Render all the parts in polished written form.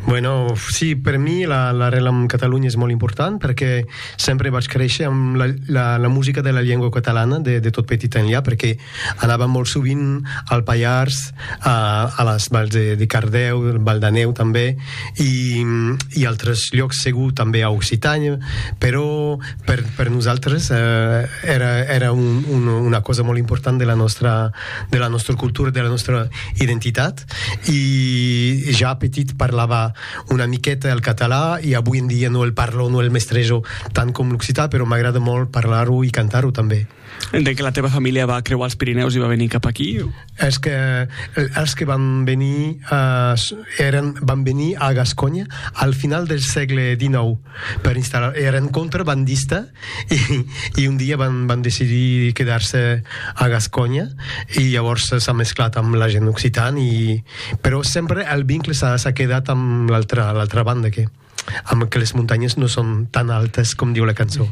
Bueno, sí, per mi l'arrel amb Catalunya és molt important perquè sempre vaig créixer amb la música de la llengua catalana de tot petit enllà, perquè anava molt sovint al Pallars, a les valls de Cardeu, el Val d'Aneu també, i altres llocs segur també a Occitània, però per nosaltres era una cosa molt important de la nostra cultura, de la nostra identitat, i ja petit parlava una miqueta el català i avui en dia no el parlo, no el mestrejo tant com l'occità, però m'agrada molt parlar-ho i cantar-ho també. Entenc que la teva família va creuar els Pirineus i va venir cap aquí? Els que van venir van venir a Gasconya al final del segle XIX per instal·lar, eren contrabandistes i un dia van decidir quedar-se a Gasconya i llavors s'ha mesclat amb la gent occitana, però sempre el vincle s'ha quedat amb l'altra banda, que les muntanyes no són tan altes com diu la cançó.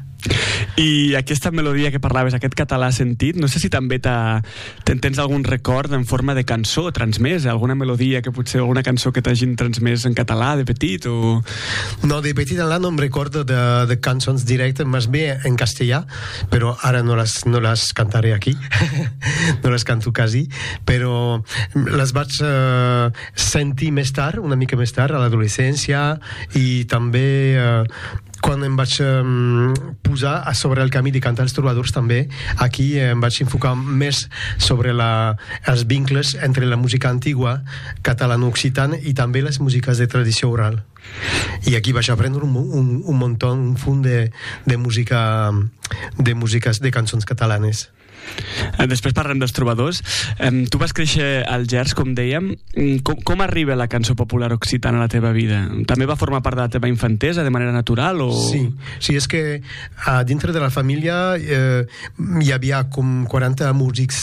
I aquesta melodia que parlaves, aquest català sentit, no sé si també tens algun record en forma de cançó transmès, alguna melodia que potser alguna cançó que t'hagin transmès en català de petit o... No, de petit enllà no em recordo de cançons directes, més bé en castellà, però ara no les cantaré aquí, no les canto quasi, però les vaig sentir més tard, una mica més tard, a l'adolescència, i també quan em vaig posar sobre el camí de cantar els trobadors també, aquí em vaig enfocar més sobre els vincles entre la música antigua catalano-occitana i també les músiques de tradició oral. I aquí vaig aprendre un muntó, un fund de música, de cançons catalanes. Després parlem dels trobadors. Tu vas créixer al Gers, com dèiem. Com arriba la cançó popular occitana a la teva vida? També va formar part de la teva infantesa de manera natural? O... Sí, és que dintre de la família hi havia com 40 músics,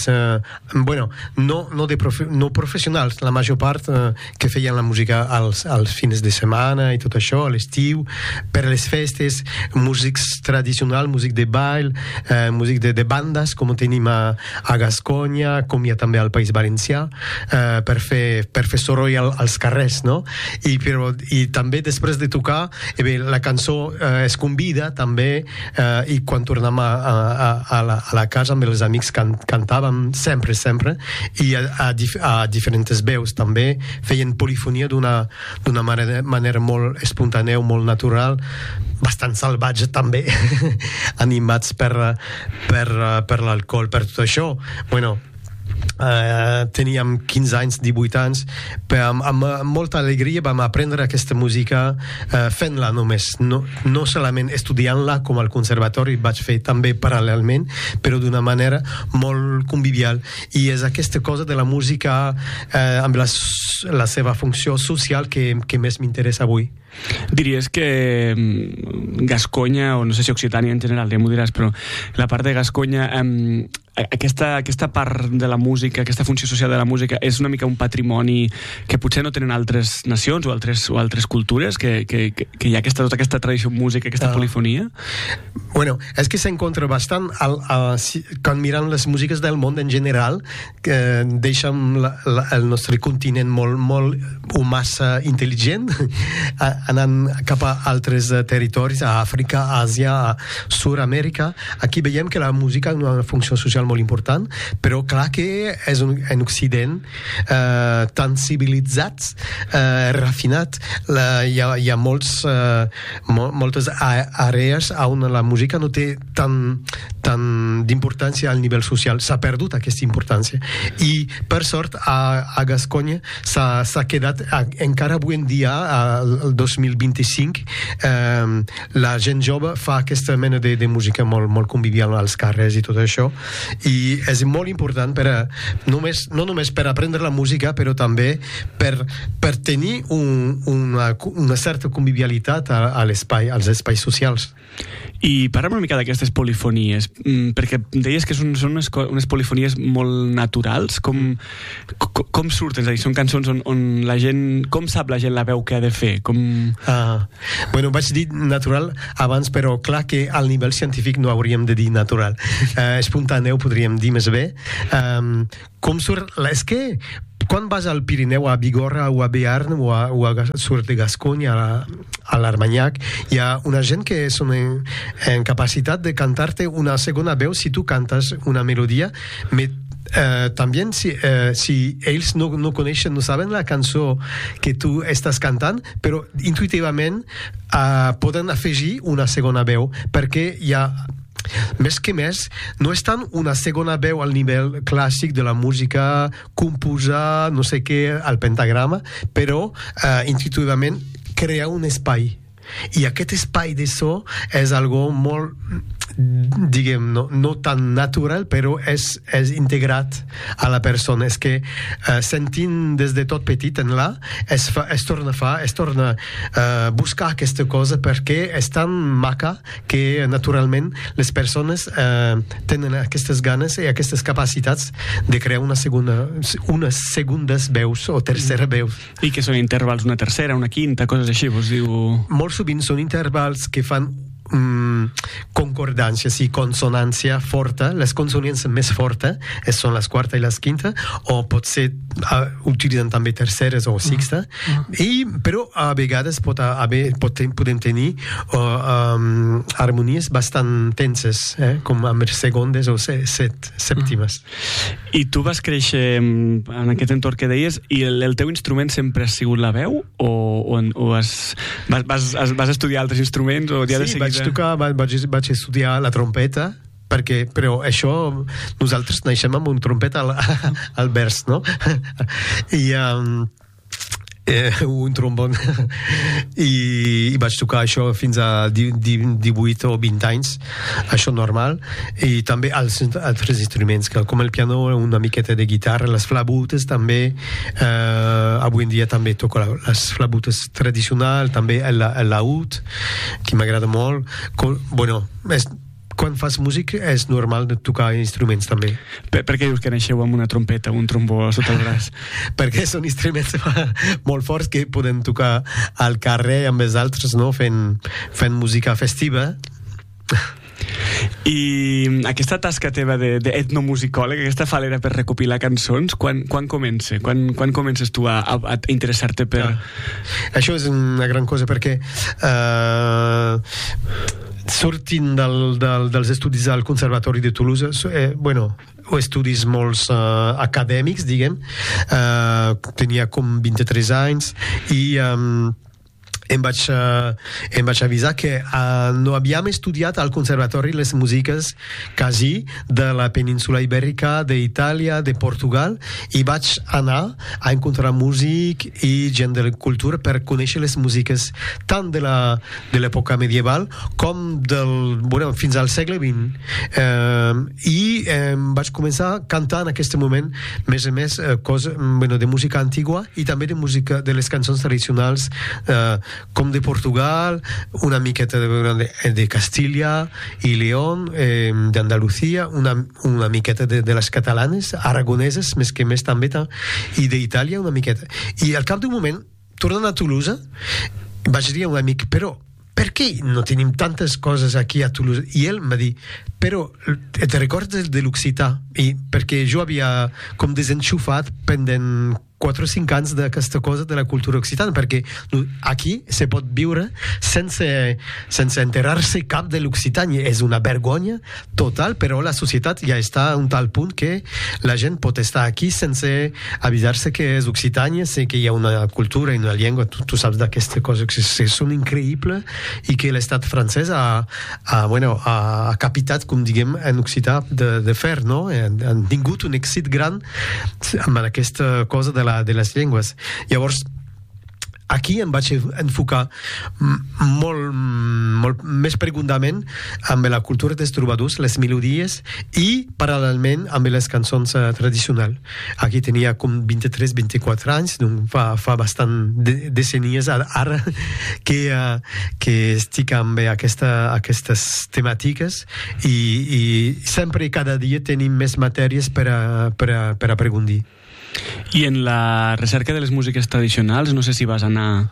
no professionals, la major part que feien la música als fines de setmana i tot això, a l'estiu, per les festes, músics tradicionals, músic de ball, músic de bandes, com tenim a Gasconya, com hi ha també al País Valencià, per fer soroll als carrers, no? I també després de tocar, la cançó es convida també, i quan tornem a la casa amb els amics cantàvem sempre, i a diferents veus també, feien polifonia d'una manera molt espontània, molt natural, bastant salvatge també, animats per l'alcohol, per tot això. Teníem 15 anys, 18 anys, amb molta alegria vam aprendre aquesta música fent-la només, no solament estudiant-la com al conservatori, vaig fer també paral·lelment, però d'una manera molt convivial, i és aquesta cosa de la música amb la seva funció social que més m'interessa avui. Diries que Gasconya, o no sé si Occitània en general, ja m'ho diràs, però la part de Gasconya, aquesta part de la música, aquesta funció social de la música, és una mica un patrimoni que potser no tenen altres nacions o altres cultures, que hi ha tota aquesta tradició música, aquesta polifonia? És que s'encontra bastant quan mirant les músiques del món en general, que deixem el nostre continent molt o massa intel·ligent, anant cap a altres territoris, a Àfrica, a Àsia, a Sud-amèrica. Aquí veiem que la música ha una funció social molt important, però clar que és en Occident tan civilitzats, refinat, hi ha moltes àrees on la música no té tant d'importància al nivell social. S'ha perdut aquesta importància, i per sort a Gasconya s'ha quedat encara avui en dia, el 2025, la gent jove fa aquesta mena de música molt convivial als carrers i tot això, i és molt important no només per aprendre la música, però també per tenir una certa convivialitat a l'espai, als espais socials. I parlem una mica d'aquestes polifonies, perquè deies que són unes polifonies molt naturals. Com surten? És a dir, són cançons on la gent... Com sap la gent la veu que ha de fer? Vaig dir natural abans, però clar que al nivell científic no hauríem de dir natural. Espontàneu podríem dir més bé. Com surt? És que quan vas al Pirineu, a Bigorra o a Bearn o a Sur de Gasconya, a l'Armanyac, hi ha una gent que són en capacitat de cantar-te una segona veu si tu cantes una melodia, también si ells no coneixen, no saben la cançó que tu estàs cantant, però intuïtivament poden afegir una segona veu, perquè hi ha més que més, no és tant una segona veu al nivell clàssic de la música composar, no sé què, al pentagrama, però intuïtivament crea un espai. I aquest espai de so és algo molt, diguem, no tan natural, però és integrat a la persona. És que sentint des de tot petit en es torna a buscar aquesta cosa, perquè és tan maca que naturalment les persones tenen aquestes ganes i aquestes capacitats de crear unes segundes veus o tercera veus. I que són intervals, una tercera, una quinta, coses així, vos diu... Molt sovint són intervals que fan concordància, sí, consonància forta. Les consonants més fortes són les quarta i les quinta, o potser utilitzen també terceres o sexta, però a vegades podem tenir harmonies bastant tenses, com amb segondes o sèptimes. I tu vas créixer en aquest entorn que deies, i el teu instrument sempre ha sigut la veu, o vas estudiar altres instruments, o ja de seguida... Vaig estudiar la trompeta, però això, nosaltres naixem amb un trompeta al vers, no? I un trombon i vaig tocar això fins a 18 o 20 anys, això normal, i també altres instruments com el piano, una miqueta de guitarra, les flautes també, avui en dia també toco les flautes tradicionals, també el laúd, que m'agrada molt. Quan fas música és normal de tocar instruments també. Per què dius que naixeu amb una trompeta o un trombó sota el braç? Perquè són instruments molt forts que podem tocar al carrer amb els altres, no? Fent música festiva. I aquesta tasca teva d'etnomusicòleg, aquesta falera per recopilar cançons, quan comença? Quan comences tu a interessar-te per... Això és una gran cosa, perquè sortint dels estudis al Conservatori de Toulouse, o estudis molts acadèmics, diguem, tenia com 23 anys, i em vaig avisar que no havíem estudiat al conservatori les músiques quasi de la península ibèrica, d'Itàlia, de Portugal, i vaig anar a encontrar músic i gent de la cultura per conèixer les músiques tant de l'època medieval com fins al segle XX, i vaig començar a cantar en aquest moment més a més de música antigua i també de les cançons tradicionals com de Portugal, una miqueta de Castilla i León, d'Andalucía, una miqueta de les catalanes, aragoneses, més que més també, i d'Itàlia una miqueta. I al cap d'un moment, tornant a Toulouse, vaig dir a un amic, però per què no tenim tantes coses aquí a Toulouse? I ell m'ha dit, però et recordes de l'occità? I perquè jo havia com desenxufat pendent 4 o 5 anys d'aquesta cosa de la cultura occitana, perquè aquí se pot viure sense enterar-se cap de l'Occitània. És una vergonya total, però la societat ja està a un tal punt que la gent pot estar aquí sense avisar-se que és Occitània, sé que hi ha una cultura i una llengua, tu saps d'aquestes coses que són increïbles, i que l'estat francès ha capitat, com diguem en occità, de fer, no? Han tingut un èxit gran amb aquesta cosa de les llengües. Llavors, aquí em vaig enfocar molt més profundament amb la cultura dels trobadors, les melodies, i paral·lelment amb les cançons tradicionals. Aquí tenia com 23-24 anys, doncs fa bastant decennies ara que estic amb aquestes temàtiques, i sempre cada dia tenim més matèries per aprofundir. I en la recerca de les músiques tradicionals, no sé si vas anar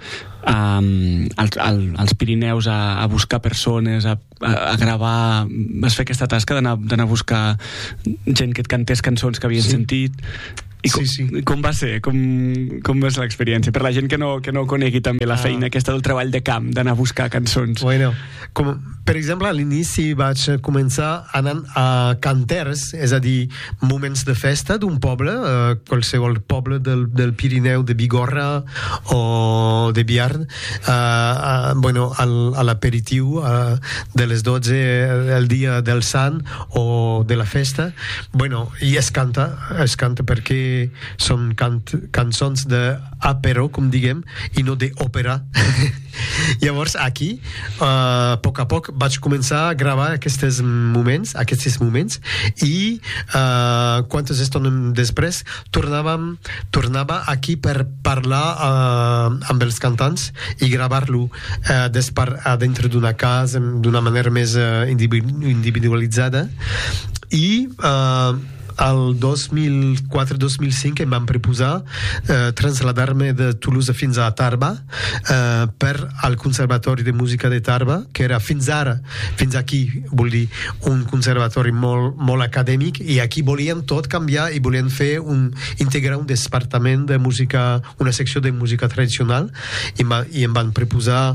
als Pirineus a buscar persones, a gravar, vas fer aquesta tasca d'anar a buscar gent que et cantés cançons que havien sentit? I com va ser? Com va ser l'experiència? Per la gent que no conegui també la feina aquesta del treball de camp, d'anar a buscar cançons. Bueno, per exemple, a l'inici vaig començar anant a canters, és a dir, moments de festa d'un poble, qualsevol poble del Pirineu, de Bigorra o de Biarn, bueno, a l'aperitiu de les 12 el dia del Sant o de la festa, bueno, i es canta perquè són cançons d'apero, com diguem, i no d'òpera. Llavors, aquí, a poc vaig començar a gravar aquests moments, i quantes estones després tornava aquí per parlar amb els cantants i gravar-lo dintre d'una casa d'una manera més individualitzada. I el 2004-2005 em van proposar traslladar-me de Toulouse fins a Tarba per al Conservatori de Música de Tarba, que era fins aquí, vol dir, un conservatori molt acadèmic, i aquí volien tot canviar i volien integrar un departament de música, una secció de música tradicional, i em van proposar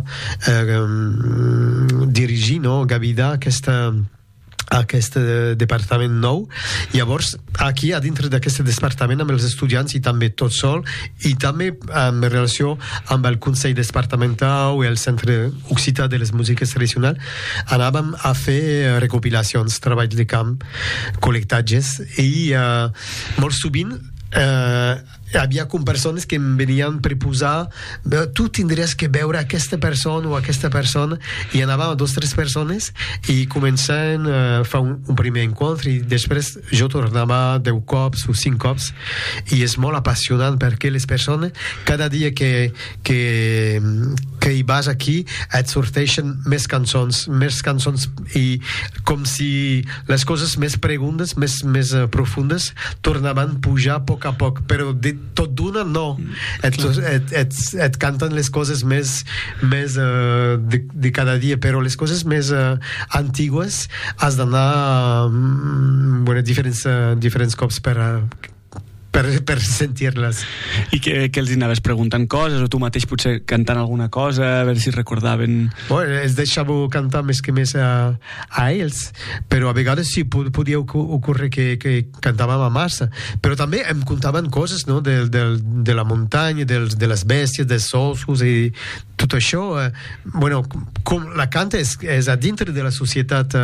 dirigir, Gavida, aquest departament nou. Llavors, aquí, a dintre d'aquest departament, amb els estudiants, i també tot sol, i també en relació amb el Consell Departamental i el Centre Occità de les Músiques Tradicionals, anàvem a fer recopilacions, treballs de camp, col·lectatges, i molt sovint hi havia com persones que em venien proposar, tu tindries que veure aquesta persona o aquesta persona, i anàvem a 2 o 3 persones i començaven a fer un primer encontre, i després jo tornava 10 cops o 5 cops, i és molt apassionant perquè les persones cada dia que hi vas aquí et sorteixen més cançons, i com si les coses més preguntes, més profundes, tornaven a pujar a poc, però tot d'una no, et canten les coses més de cada dia, però les coses més antigues has d'anar diferents cops per sentir-les. I que els anaves preguntant coses, o tu mateix potser cantant alguna cosa, a veure si recordaven? Bueno, els deixava cantar més a ells, però a vegades sí podia ocórrer que cantàvem a massa, però també em contaven coses, de la muntanya, de les bèsties, dels ossos, i tot això. Bueno, com la canta és a dintre de la societat,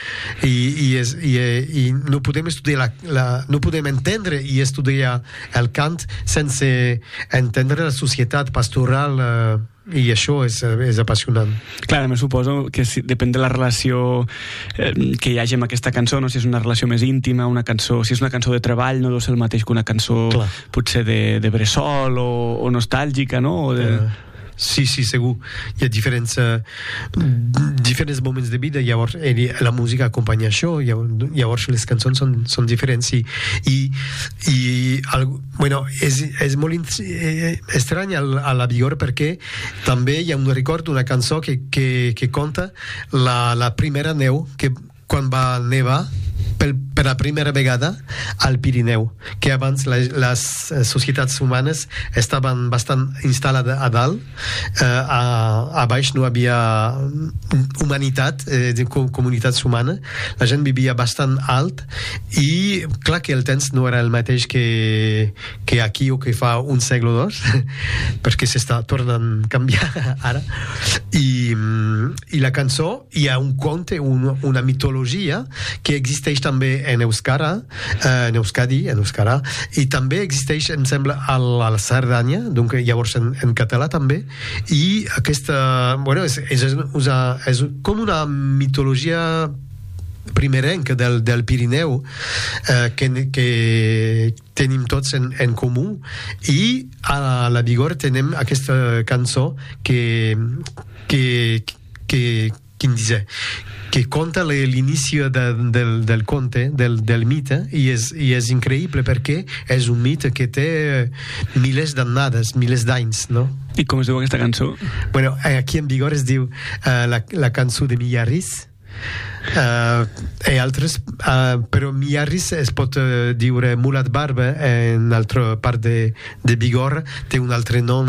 i no podem estudiar no podem entendre i estudiar el cant sense entendre la societat pastoral, i això és apassionant. Clar, me suposo que depèn de la relació que hi hagi amb aquesta cançó, no? Si és una relació més íntima, si és una cançó de treball, no deu ser el mateix que una cançó potser de bressol o nostàlgica, no? Sí, segur. Hi ha diferents moments de vida, llavors la música acompanya això, llavors les cançons són diferents, i bueno, és molt estrany a la Bigorra, perquè també hi ha un record d'una cançó que conta la primera neu, que quan va nevar per la primera vegada al Pirineu, que abans les societats humanes estaven bastant instal·lades a dalt, a baix no havia humanitat, comunitats humanes, la gent vivia bastant alt, i clar que el temps no era el mateix que aquí o que fa un segle o dos, perquè s'està tornant a canviar ara, i la cançó, hi ha un conte, una mitologia que existeix també en Euskadi, i també existeix, em sembla, a la Cerdanya, donc llavors en català també, i aquesta, bueno, és com una mitologia primerenca del Pirineu, que tenim tots en comú, i a la Bigorra tenim aquesta cançó que conta l'inici del conte, del mite, i és increïble perquè és un mite que té milers d'annades, milers d'anys, no? I com es diu aquesta cançó? Bueno, aquí en Bigorra es diu la cançó de Millarris, i altres, però Miarris es pot dire Mulat Barba en altra part de Bigorra, té un altre nom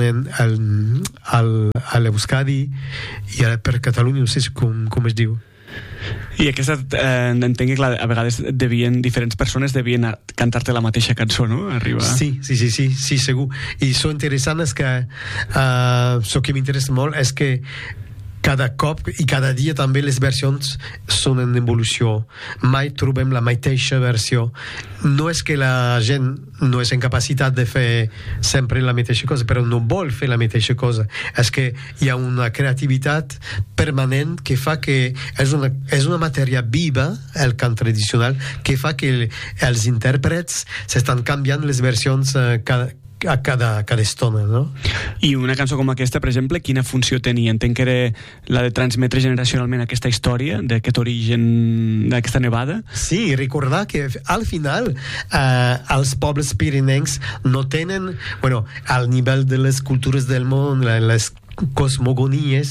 a l'Euskadi i per Catalunya no sé com es diu. I aquesta, entenc que clar, a vegades diferents persones devien cantar-te la mateixa cançó, no? Arribar. Sí, segur. I això interessant és que això que m'interessa molt és que cada cop i cada dia també les versions són en evolució. Mai trobem la mateixa versió. No és que la gent no és en capacitat de fer sempre la mateixa cosa, però no vol fer la mateixa cosa. És que hi ha una creativitat permanent que fa que és una matèria viva, el cant tradicional, que fa que els intèrprets s'estan canviant les versions a cada estona, no? I una cançó com aquesta, per exemple, quina funció tenia? Entenc que era la de transmetre generacionalment aquesta història, d'aquest origen, d'aquesta nevada? Sí, recordar que al final els pobles pirinencs no tenen, al nivell de les cultures del món, les cosmogonies,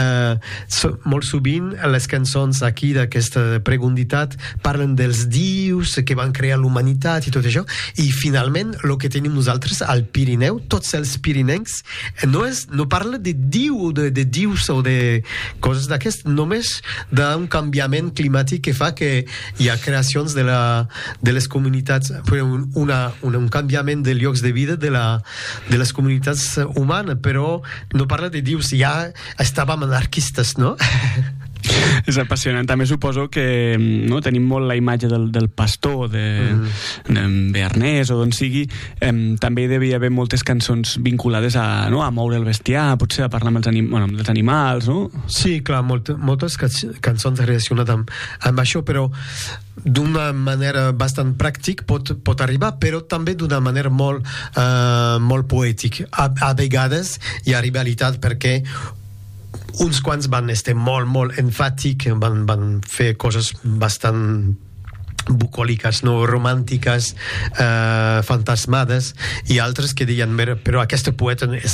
molt sovint les cançons aquí d'aquesta pregunditat parlen dels dius que van crear l'humanitat i tot això, i finalment el que tenim nosaltres al Pirineu, tots els pirinencs no parla de diu o de dius o de coses d'aquest, només d'un canviament climàtic que fa que hi ha creacions de les comunitats, un canviament de llocs de vida de les comunitats humanes, però no parla de dius, ja estàvem anarquistes, no? És apassionant. També suposo que tenim molt la imatge del pastor de Bearnès o d'on sigui. També hi devia haver moltes cançons vinculades a moure el bestiar, potser a parlar amb els animals, no? Sí, clar, moltes cançons relacionades amb això, però d'una manera bastant pràctica pot arribar, però també d'una manera molt poètica. A vegades hi ha rivalitat perquè uns quants van estar molt enfàtics, van fer coses bastant bucòliques, no romàntiques, fantasmades, i altres que deien, però aquesta poeta és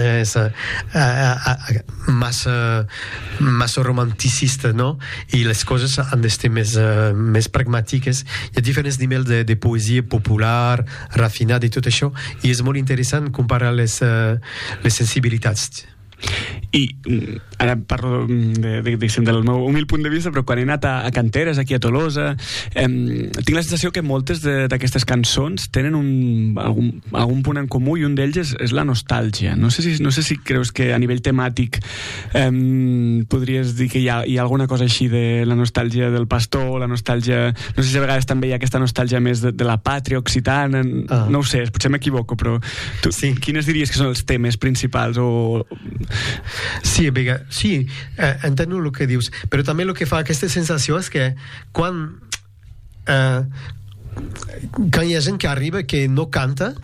massa romanticista, no? I les coses han d'estar més pragmàtiques. Hi ha diferents nivells de poesia popular, refinada i tot això, i és molt interessant comparar les sensibilitats. I ara parlo del meu humil punt de vista, però quan he anat a Canteres, aquí a Tolosa, tinc la sensació que moltes d'aquestes cançons tenen algun punt en comú, i un d'ells és la nostàlgia. No sé si creus que a nivell temàtic podries dir que hi ha alguna cosa així de la nostàlgia del pastor, la nostàlgia... No sé si a vegades també hi ha aquesta nostàlgia més de la pàtria occitana, no ho sé, potser m'equivoco, però tu, sí. Quines diries que són els temes principals o... Sí, entenc el que dius, però també el que fa aquesta sensació és que quan hi ha gent que arriba que no canta,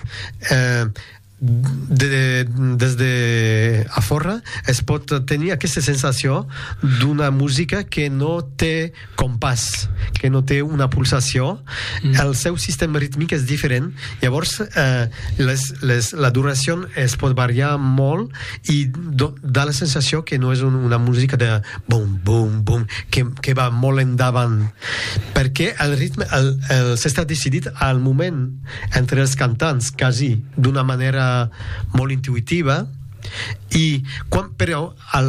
des de a fora es pot tenir aquesta sensació d'una música que no té compàs, que no té una pulsació. El seu sistema rítmic és diferent, llavors la duració es pot variar molt i dà la sensació que no és una música de bum, bum, bum, que va molt endavant, perquè el ritme s'està decidit al moment entre els cantants, quasi d'una manera molt intuïtiva, però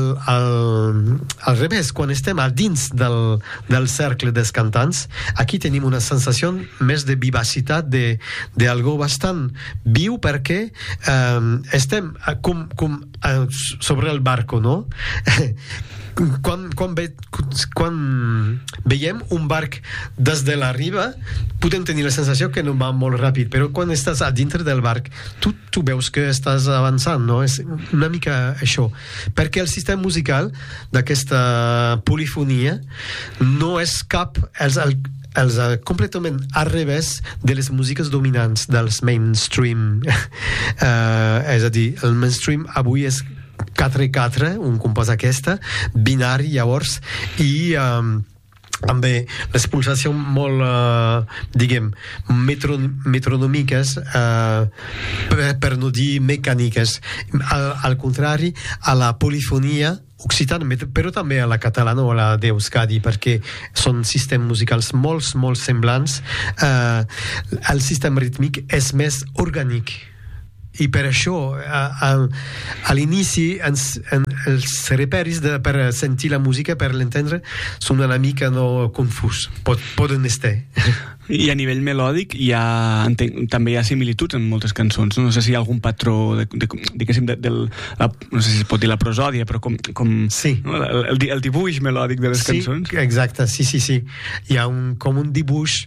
al revés, quan estem a dins del cercle dels cantants, aquí tenim una sensació més de vivacitat, d'algo bastant viu, perquè estem com sobre el barco, no? Quan veiem un barc des de la riba, podem tenir la sensació que no va molt ràpid, però quan estàs a dintre del barc tu veus que estàs avançant, no? És una mica això, perquè el sistema musical d'aquesta polifonia no és completament al revés de les músiques dominants dels mainstream. És a dir, el mainstream avui és 4/4, un compàs aquesta, binari, llavors, i amb les pulsacions molt, metronòmiques, per no dir mecàniques. Al contrari, a la polifonia occitana, però també a la catalana o a la d'Euskadi, perquè són sistemes musicals molt semblants. El sistema rítmic és més orgànic. I per això, a l'inici, els reperis per sentir la música, per l'entendre, són una mica confús. Poden estar. I a nivell melòdic també hi ha similituds en moltes cançons. No sé si hi ha algun patró, diguéssim, no sé si es pot dir la prosòdia, però sí. No? El dibuix melòdic de les cançons. Sí, exacte, sí. Hi ha com un dibuix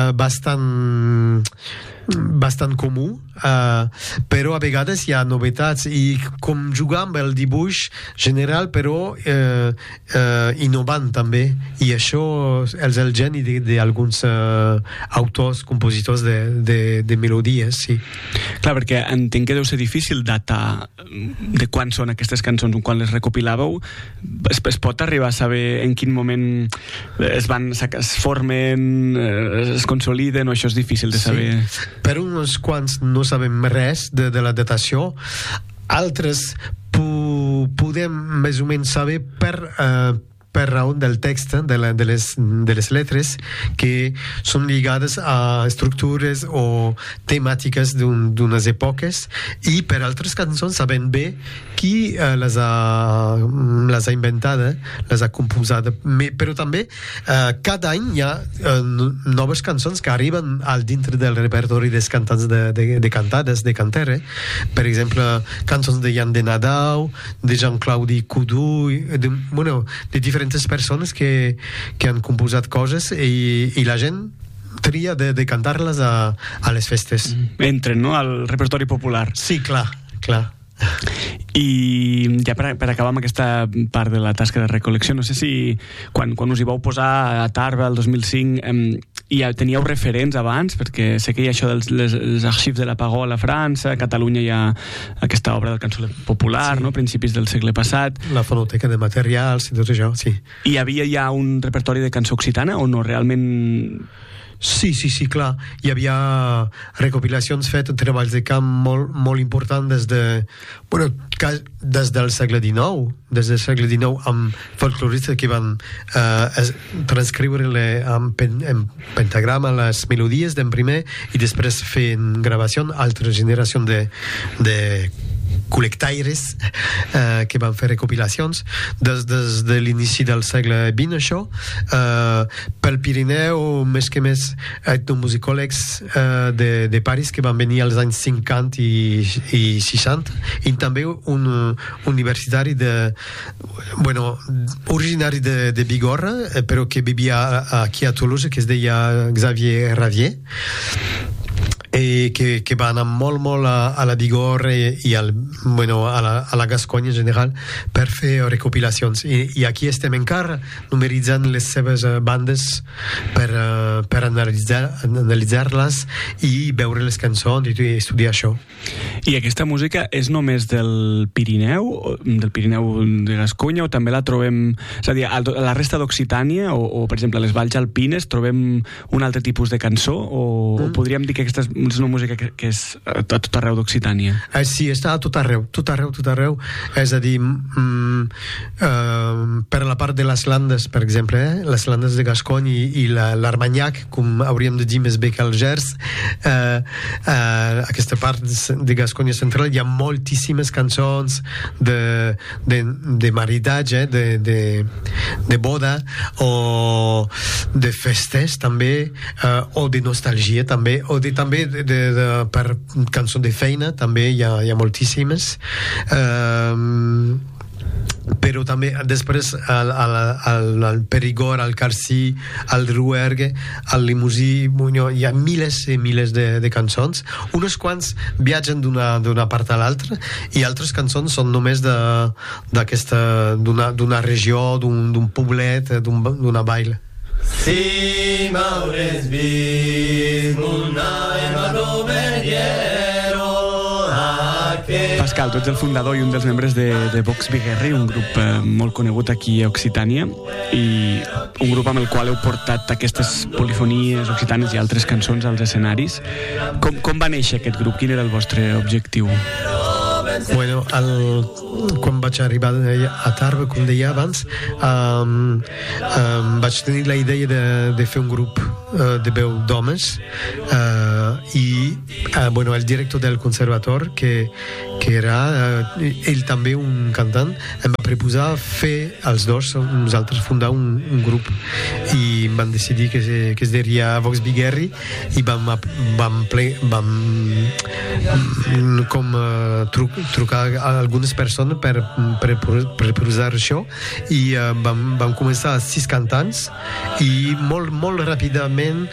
bastant comú, però a vegades hi ha novetats i com jugar amb el dibuix general, però innovant també, i això és el geni d'alguns autors, compositors de melodies, sí. Clar, perquè entenc que deu ser difícil datar de quan són aquestes cançons, quan les recopilàveu. Es pot arribar a saber en quin moment es formen, es consoliden, o això és difícil de saber? Sí. Per uns quants no sabem res de la datació, altres podem més o menys saber per raó del text, de les lletres, que són lligades a estructures o temàtiques d'unes èpoques, i per altres cançons sabem bé qui les ha inventada, les ha composat. Però també cada any hi ha noves cançons que arriben al dintre del repertori dels cantants de cantades, de cantere. Per exemple, cançons de Jan de Nadau, de Jean-Claude Coudu, de diferents persones que han composat coses i la gent tria de cantar-les a les festes. Entren, no?, al repertori popular. Sí, clar. I ja per acabar amb aquesta part de la tasca de recol·lecció, no sé si quan us hi vau posar a Tarbes el 2005 ja teníeu referents abans, perquè sé que hi ha això dels arxius de la Pagol a França, a Catalunya hi ha aquesta obra del cançoler popular, sí, no?, principis del segle passat, la fonoteca de materials i tot això, sí. Hi havia ja un repertori de cançó occitana o no? Realment... Sí, clar. Hi havia recopilacions fetes, treballs de camp molt importants des del segle XIX, amb folcloristes que van transcriure en pentagrama les melodies d'en primer i després fer en gravació altres generacions de col·lectaires que van fer recopilacions des de l'inici del segle XX, això. Pel Pirineu, més que més, etnomusicòlegs de París que van venir als anys 50 i 60, i també un universitari originari de Bigorra, però que vivia aquí a Toulouse, que es deia Xavier Ravier, que va anar molt a la Bigorra i a la Gasconya en general per fer recopilacions, i aquí estem encara numeritzant les seves bandes per analitzar-les i veure les cançons i estudiar això. I aquesta música és només del Pirineu de Gasconya, o també la trobem, és a dir, a la resta d'Occitània o per exemple a les valls alpines trobem un altre tipus de cançó, o podríem dir que aquesta és una música que és a tot arreu d'Occitània? Sí, està a tot arreu. És a dir, per la part de les Landes, per exemple, les Landes de Gascony i l'Armanyac, com hauríem de dir més bé que el Gers, aquesta part de Gasconya central hi ha moltíssimes cançons de maridatge, de boda, o de festes també, o de nostalgia també, o també per cançó de feina també hi ha moltíssimes, però també després al Perigord, al Carcí, al Rouergue, al Limousin, hi ha milers i milers de cançons. Unes quants viatgen d'una part a l'altra i altres cançons són només d'una regió, d'un poblet, d'una vall. Si m'hauràs vist Pascal, tu ets el fundador i un dels membres de Vox Biguerri, un grup molt conegut aquí a Occitània, i un grup amb el qual heu portat aquestes polifonies occitanes i altres cançons als escenaris. Com va néixer aquest grup? Quin era el vostre objectiu? Bueno, quan vaig arribar a Tarbes, com deia abans, vaig tenir la idea de fer un grup de veu d'homes i bueno, el director del conservatori que era ell també un cantant, em va proposar fer els dos, nosaltres fundar un grup i van decidir que es diria Vox Biguerri i vam trucar a algunes persones per proposar això i vam començar 6 cantants i molt ràpidament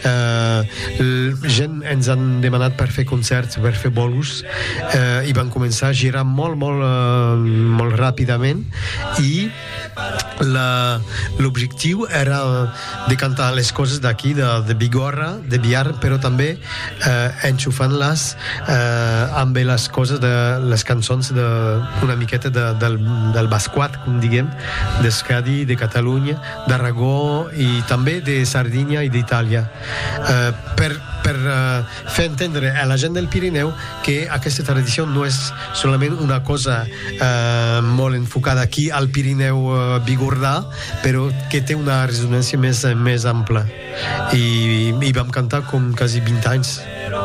gent ens han demanat per fer concerts, per fer bolos i van començar a girar molt ràpidament i l'objectiu era de cantar les coses d'aquí, de Bigorra, de Biar, però també enxufant-les amb les coses de les cançons una miqueta del Basquat, com diguem, d'Euskadi, de Catalunya, d'Aragó i també de Sardinya i d'Itàlia, per fer entendre a la gent del Pirineu que aquesta tradició no és solament una cosa molt enfocada aquí al Pirineu bigordà, però que té una resonància més ampla i vam cantar com quasi 20 anys.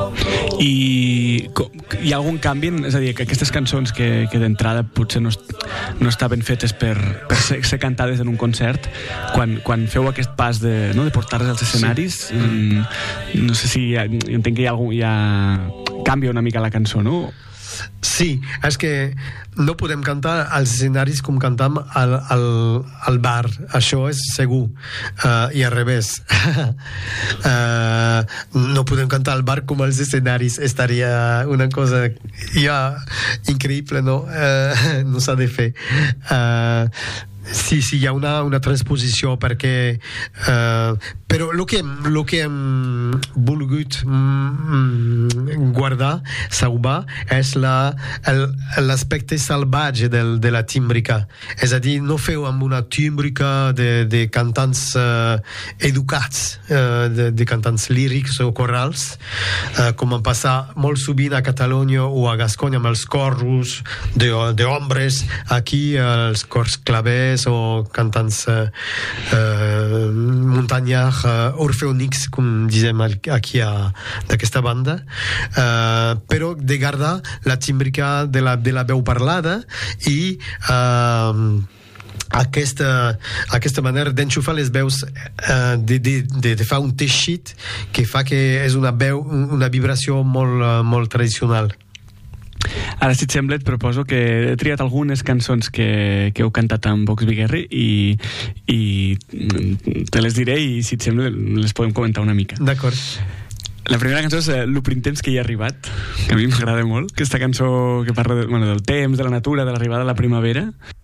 I hi ha algun canvi? És a dir, que aquestes cançons que d'entrada potser no estaven fetes per ser cantades en un concert, quan feu aquest pas de portar-les als escenaris, no sé si entenc que canvia una mica la cançó, no? Sí, és que no podem cantar als escenaris com cantam al bar, això és segur, i al revés. No podem cantar al bar com als escenaris, estaria una cosa ja increïble, no? No s'ha de fer. Sí, hi ha una transposició perquè però el que hem volgut guardar, salvar, és l'aspecte salvatge de la tímbrica, és a dir, no feu amb una tímbrica de cantants educats, de cantants lírics o corals, com en passa molt sovint a Catalunya o a Gasconya amb els corros d'hombres, aquí els cors clavers o cantants muntanyars, orfeònics, com dizem aquí d'aquesta banda, però de guardar la tímbrica de la veu parlada i aquesta manera d'enxufar les veus, de fer un teixit que fa que és una vibració molt tradicional. Ara, si et sembla, et proposo que he triat algunes cançons que heu cantat amb Vox Biguerri i te les diré i, si et sembla, les podem comentar una mica. D'acord. La primera cançó és Lo Printemps que hi ha arribat, que a mi m'agrada molt, aquesta cançó que parla del temps, de la natura, de l'arribada de la primavera.